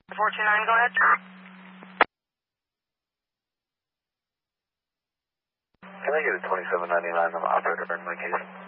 429, go ahead. Can I get a 2799 on the operator in my case?